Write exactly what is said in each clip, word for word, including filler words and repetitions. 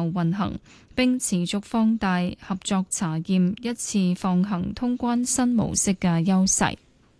運行，並持續放大合作查驗一次放行通關新模式嘅優勢。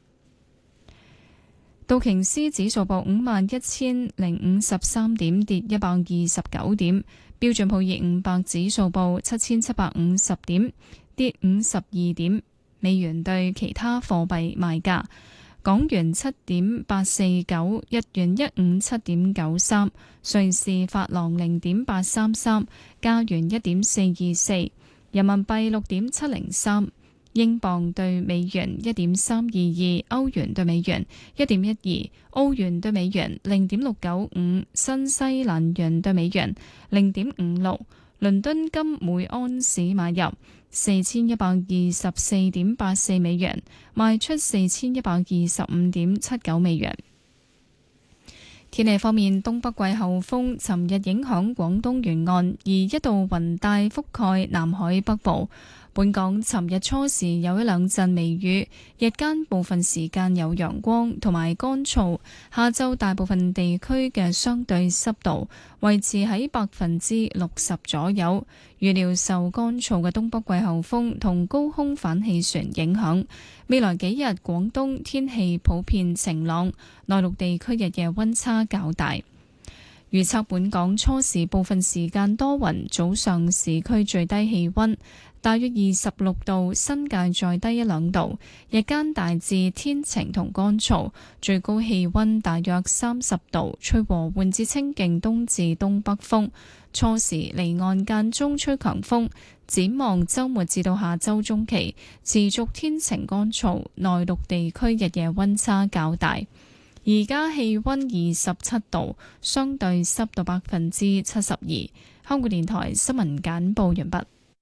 道瓊斯指數報五萬一千零五十三點，跌一百二十九點。標準普爾五百指數報七千七百五十點，跌五十二點。美元對其他貨幣賣價：港元七點八四九，日元一五七點九三，瑞士法郎零點八三三，加元一點四二四，人民幣六點七零三。英鎊對美元一點三二二，歐元對美元一點一二，澳元對美元零點六九五，新西蘭元對美元零點五六。倫敦金每安士買入四千一百二十四點八四美元，賣出四千一百二十五點七九美元。天氣方面，東北季候風尋日影響廣東沿岸，而一道雲帶覆蓋南海北部。本港尋日初時有一兩陣微雨，日間部分時間有陽光同埋乾燥。下晝大部分地區嘅相對濕度維持喺百分之六十左右。預料受乾燥嘅東北季候風同高空反氣旋影響，未來幾日廣東天氣普遍晴朗，內陸地區日夜溫差較大。預測本港初時部分時間多雲，早上市區最低氣溫大約二十六度，新界再低一兩度。日間大致天晴同乾燥，最高氣溫大約三十度，吹和緩至清勁東至東北風。初時離岸間中吹強風。展望週末至到下週中期，持續天晴乾燥，內陸地區日夜溫差較大。而家氣溫二十七度，相對濕度百分之七十二。香港電台新聞簡報完畢。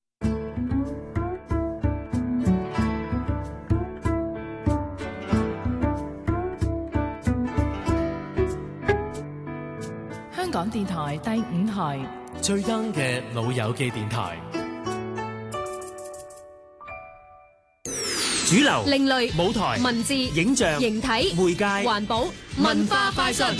香港電台第五台最 young 嘅老友記電台。主流、 另類舞台、 文字、 影像、 形體、 媒介、 環保、文化快訊。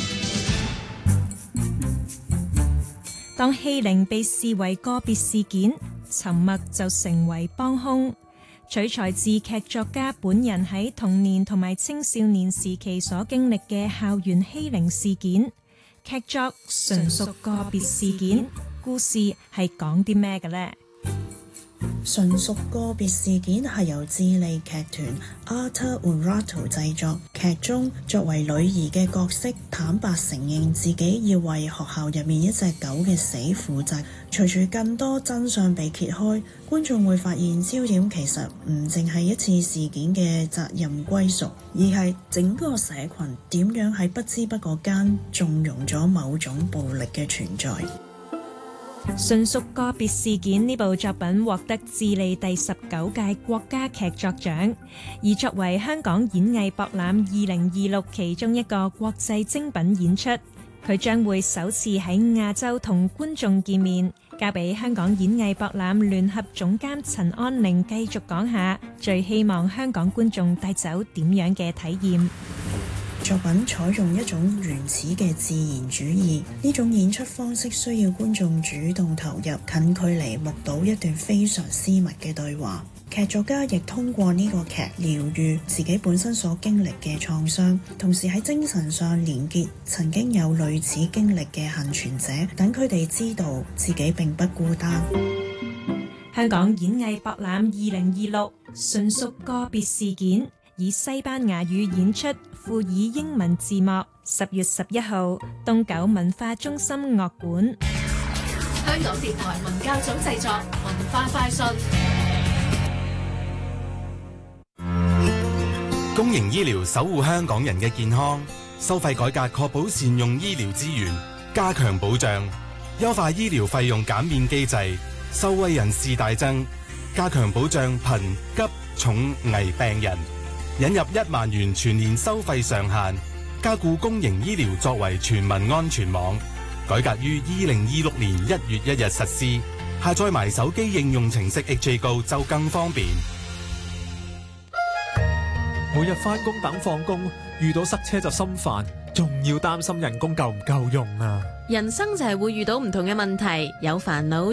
當欺凌被視為個別事件，沉默就成為幫兇。取材自劇作家本人喺童年同埋青少年時期所經歷嘅校園欺凌事件，劇作純屬個別事件。故事係講啲咩嘅呢？ 純屬個別事件係由智利劇團 Ata Urato 製作。劇中作為女兒嘅角色坦白承認自己要為學校入面一隻狗嘅死負責。隨住更多真相被揭開，觀眾會發現焦點其實唔淨係一次事件嘅責任歸屬，而係整個社群點樣喺不知不覺間縱容咗某種暴力嘅存在。 純屬個別事件呢部作品獲得智利第十九屆國家劇作獎，而作為香港演藝博覽二零二六其中一個國際精品演出，佢將會首次喺亞洲同觀眾見面。交俾香港演藝博覽聯合總監陳安寧繼續講下，最希望香港觀眾帶走點樣嘅體驗。 作品採用一種原始嘅自然主義，呢種演出方式需要觀眾主動投入，近距離目睹一段非常私密嘅對話。劇作家亦通過呢個劇療癒自己本身所經歷嘅創傷，同時喺精神上連結曾經有類似經歷嘅幸存者，等佢哋知道自己並不孤單。 香港演藝博覽二零二六純屬個別事件，以西班牙語演出，附以英文字幕。十月十一號，東九文化中心樂館。 香港電台文教組製作，文化快訊。 公營醫療守護香港人嘅健康，收費改革確保善用醫療資源，加強保障，優化醫療費用減免機制，受惠人士大增，加強保障貧急重危病人。引入一萬元全年收費上限，加固公營醫療作為全民安全網。改革於二零二六年一月一日實施，下載埋手機應用程式 H A Go 就更方便。 每日返工等放工，遇到塞車就心煩，仲要擔心人工夠唔夠用啊！ 人生就係會遇到唔同嘅問題，有煩惱